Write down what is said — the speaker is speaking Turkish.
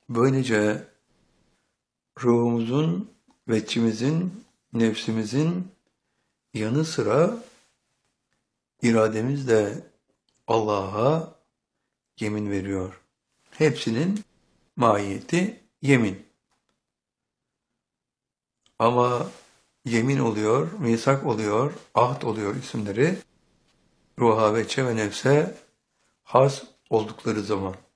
Böylece ruhumuzun, veçimizin, nefsimizin yanı sıra irademiz de Allah'a yemin veriyor. Hepsinin mahiyeti yemin. Ama yemin oluyor, misak oluyor, ahd oluyor isimleri ruha, veçe ve nefse has oldukları zaman.